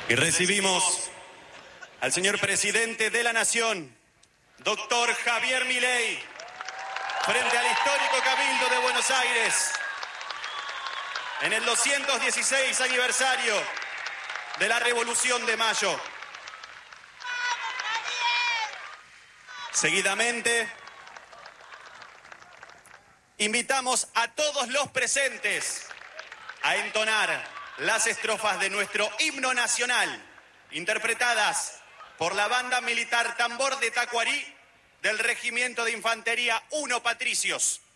Y recibimos al señor presidente de la Nación, doctor Javier Milei, frente al histórico Cabildo de Buenos Aires, en el 216 aniversario de la Revolución de Mayo. Seguidamente, invitamos a todos los presentes a entonar las estrofas de nuestro himno nacional, interpretadas por la Banda Militar Tambor de Tacuarí del Regimiento de Infantería 1 Patricios.